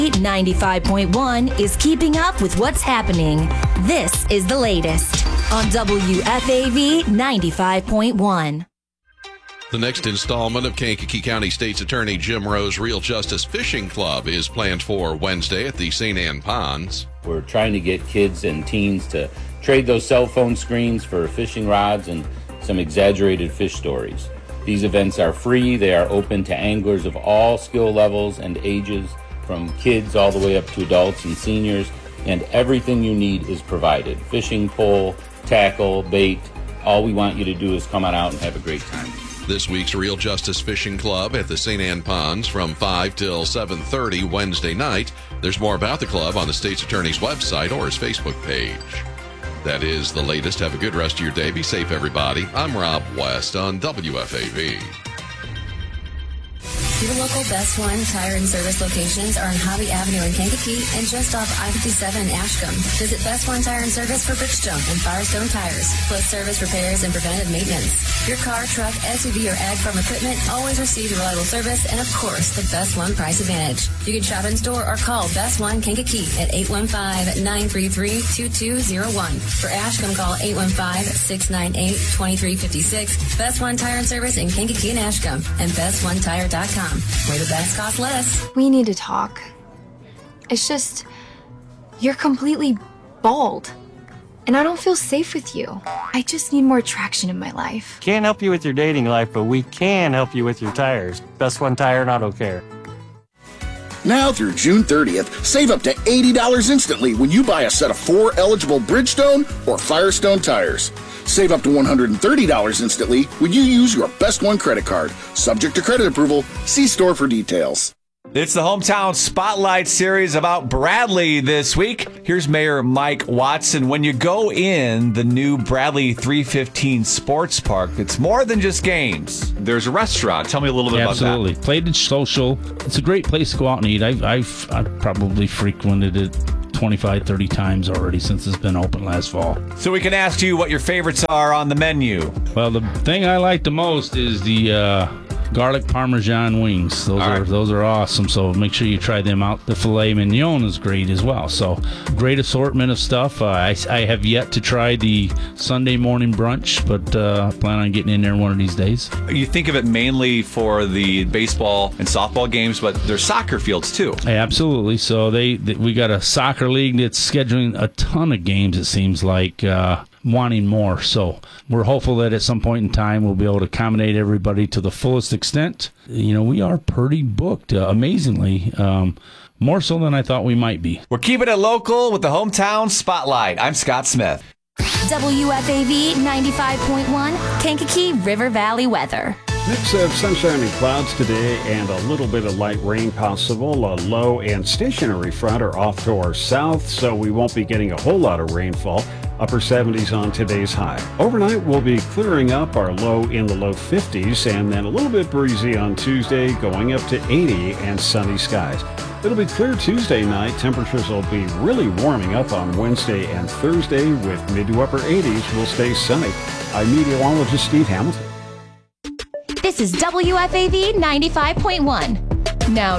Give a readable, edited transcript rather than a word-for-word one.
95.1 is keeping up with what's happening. This is the latest on WFAV 95.1. The next installment of Kankakee County State's Attorney Jim Rowe's Real Justice Fishing Club is planned for Wednesday at the St. Anne Ponds. We're trying to get kids and teens to trade those cell phone screens for fishing rods and some exaggerated fish stories. These events are free. They are open to anglers of all skill levels and ages, from kids all the way up to adults and seniors, and everything you need is provided. Fishing pole, tackle, bait. All we want you to do is come on out and have a great time. This week's Real Justice Fishing Club at the St. Anne Ponds from 5 till 7:30 Wednesday night. There's more about the club on the State's Attorney's website or his Facebook page. That is the latest. Have a good rest of your day. Be safe, everybody. I'm Rob West on WFAV. Your local Best One Tire and Service locations are on Hobby Avenue in Kankakee and just off I-57 in Ashcombe. Visit Best One Tire and Service for Bridgestone and Firestone tires, plus service repairs and preventive maintenance. Your car, truck, SUV, or ag farm equipment always receives reliable service and, of course, the Best One price advantage. You can shop in store or call Best One Kankakee at 815-933-2201. For Ashcombe, call 815-698-2356. Best One Tire and Service in Kankakee and Ashcombe and bestonetire.com. Where the best cost less. We need to talk. It's just, you're completely bald. And I don't feel safe with you. I just need more attraction in my life. Can't help you with your dating life, but we can help you with your tires. Best One Tire and Auto Care. Now through June 30th, save up to $80 instantly when you buy a set of 4 eligible Bridgestone or Firestone tires. Save up to $130 instantly when you use your Best One credit card. Subject to credit approval. See store for details. It's the Hometown Spotlight series about Bradley this week. Here's Mayor Mike Watson. When you go in the new Bradley 315 Sports Park, it's more than just games. There's a restaurant. Tell me a little bit about that. Absolutely. Plated Social. It's a great place to go out and eat. I've probably frequented it 25, 30 times already since it's been open last fall. So we can ask you what your favorites are on the menu. Well, the thing I like the most is the garlic parmesan wings. Those are awesome. So make sure you try them out. The filet mignon is great as well. So great assortment of stuff. I have yet to try the Sunday morning brunch, but plan on getting in there one of these days. You think of it mainly for the baseball and softball games, but there's soccer fields too. Absolutely. So we got a soccer league that's scheduling a ton of games, it seems like, wanting more. So we're hopeful that at some point in time we'll be able to accommodate everybody to the fullest extent. You know, we are pretty booked, amazingly, more so than I thought we might be. We're keeping it local with the Hometown Spotlight. I'm Scott Smith. WFAV 95.1 Kankakee River Valley weather. Mix of sunshine and clouds today and a little bit of light rain possible. A low and stationary front are off to our south, so we won't be getting a whole lot of rainfall. Upper 70s on today's high. Overnight, we'll be clearing up, our low in the low 50s, and then a little bit breezy on Tuesday, going up to 80 and sunny skies. It'll be clear Tuesday night. Temperatures will be really warming up on Wednesday and Thursday, with mid to upper 80s will stay sunny. I'm meteorologist Steve Hamilton. This is WFAV 95.1. Now